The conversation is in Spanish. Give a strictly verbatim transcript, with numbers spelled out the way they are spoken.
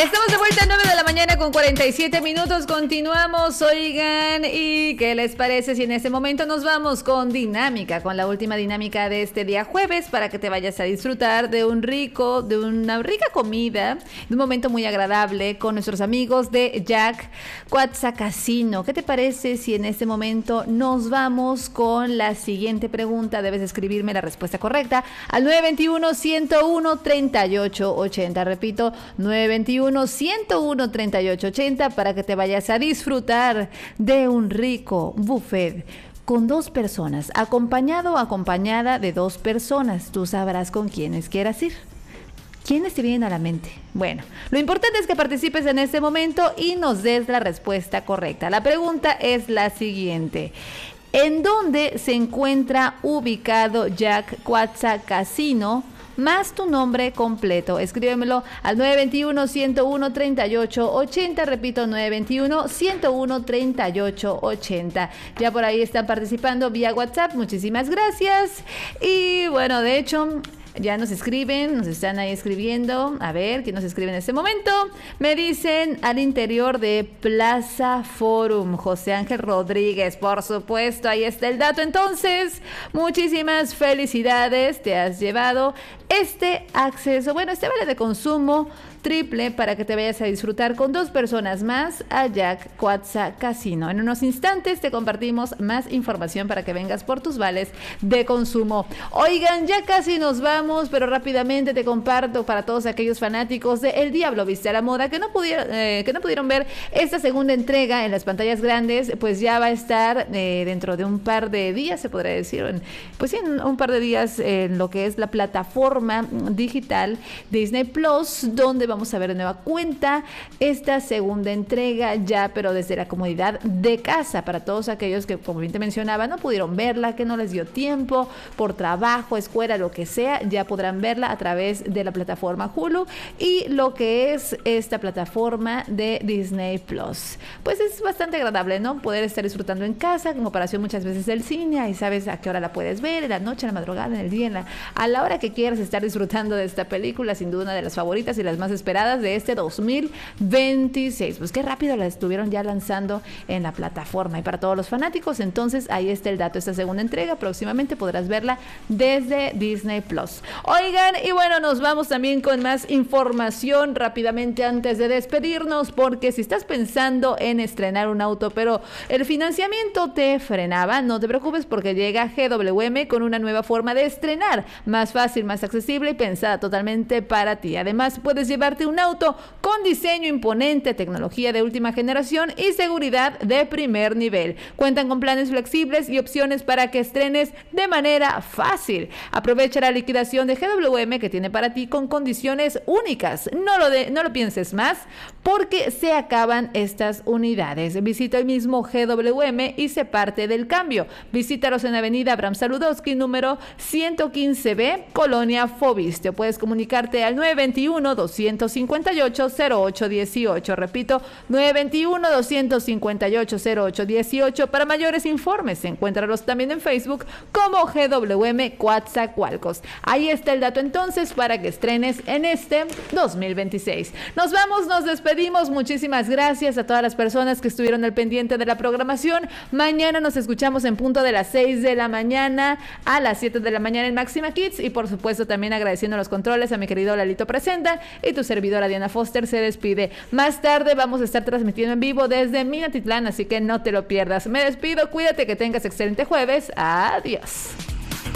Estamos de vuelta a nueve de la mañana con cuarenta y siete minutos. Continuamos, oigan, ¿y qué les parece si en este momento nos vamos con dinámica, con la última dinámica de este día jueves, para que te vayas a disfrutar de un rico, de una rica comida, de un momento muy agradable con nuestros amigos de Jack Quatsa Casino? ¿Qué te parece si en este momento nos vamos con la siguiente pregunta? Debes escribirme la respuesta correcta al nueve veintiuno, ciento uno, treinta y ocho ochenta. Repito, nueve veintiuno, ciento uno, treinta y ocho ochenta, para que te vayas a disfrutar de un rico buffet con dos personas, acompañado o acompañada de dos personas. Tú sabrás con quiénes quieras ir. ¿Quiénes te vienen a la mente? Bueno, lo importante es que participes en este momento y nos des la respuesta correcta. La pregunta es la siguiente: ¿en dónde se encuentra ubicado Jack Quatsa Casino? Más tu nombre completo. Escríbemelo al nueve veintiuno, ciento uno, treinta y ocho ochenta. Repito, nueve veintiuno, ciento uno, treinta y ocho ochenta. Ya por ahí están participando vía WhatsApp. Muchísimas gracias. Y bueno, de hecho, ya nos escriben, nos están ahí escribiendo. A ver, ¿quién nos escribe en este momento? Me dicen al interior de Plaza Forum, José Ángel Rodríguez. Por supuesto, ahí está el dato. Entonces, muchísimas felicidades. Te has llevado este acceso, bueno, este vale de consumo triple para que te vayas a disfrutar con dos personas más a Jack Quatsa Casino. En unos instantes te compartimos más información para que vengas por tus vales de consumo. Oigan, ya casi nos vamos, pero rápidamente te comparto para todos aquellos fanáticos de El Diablo Viste a la Moda que no pudieron, eh, que no pudieron ver esta segunda entrega en las pantallas grandes, pues ya va a estar eh, dentro de un par de días, se podría decir, en, pues sí, en un par de días en lo que es la plataforma digital Disney Plus, donde vamos a ver de nueva cuenta esta segunda entrega ya, pero desde la comodidad de casa, para todos aquellos que, como bien te mencionaba, no pudieron verla, que no les dio tiempo por trabajo, escuela, lo que sea, ya podrán verla a través de la plataforma Hulu y lo que es esta plataforma de Disney Plus. Pues es bastante agradable, ¿no? Poder estar disfrutando en casa, en comparación muchas veces del cine, ahí sabes a qué hora la puedes ver, en la noche, en la madrugada, en el día, en la, a la hora que quieras estar disfrutando de esta película, sin duda una de las favoritas y las más esperadas de este dos mil veintiséis. Pues qué rápido la estuvieron ya lanzando en la plataforma. Y para todos los fanáticos, entonces ahí está el dato. Esta segunda entrega próximamente podrás verla desde Disney Plus. Oigan, y bueno, nos vamos también con más información rápidamente antes de despedirnos, porque si estás pensando en estrenar un auto, pero el financiamiento te frenaba, no te preocupes, porque llega G W M con una nueva forma de estrenar, más fácil, más accesible y pensada totalmente para ti. Además, puedes llevarte un auto con diseño imponente, tecnología de última generación y seguridad de primer nivel. Cuentan con planes flexibles y opciones para que estrenes de manera fácil. Aprovecha la liquidación de G W M que tiene para ti con condiciones únicas. No lo, de, no lo pienses más, porque se acaban estas unidades. Visita hoy mismo G W M y sé parte del cambio. Visítalos en Avenida Abraham Saludowski, número ciento quince B, Colonia Fobiste. O puedes comunicarte al nueve veintiuno, doscientos cincuenta y ocho, cero ocho dieciocho. Repito, nueve veintiuno, doscientos cincuenta y ocho, cero ocho dieciocho. Para mayores informes, encuéntralos también en Facebook como G W M Coatzacoalcos. Ahí está el dato entonces para que estrenes en este dos mil veintiséis. Nos vamos, nos despedimos. Muchísimas gracias a todas las personas que estuvieron al pendiente de la programación. Mañana nos escuchamos en punto de las seis de la mañana a las siete de la mañana en Máxima Kids, y por supuesto también agradeciendo los controles a mi querido Lalito Presenta, y tu servidora Diana Foster se despide. Más tarde vamos a estar transmitiendo en vivo desde Minatitlán, así que no te lo pierdas. Me despido, cuídate, que tengas excelente jueves. Adiós.